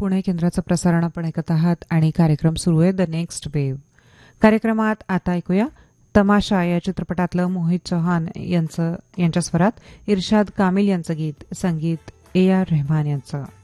पुणे केंद्राचं प्रसारण आपण ऐकत आहात आणि कार्यक्रम सुरू आहे द नेक्स्ट वेव्ह. कार्यक्रमात आता ऐकूया तमाशा या चित्रपटातलं मोहित चौहान यांच्या स्वरात इर्शाद कामिल यांचं गीत, संगीत ए आर रहमान यांचं.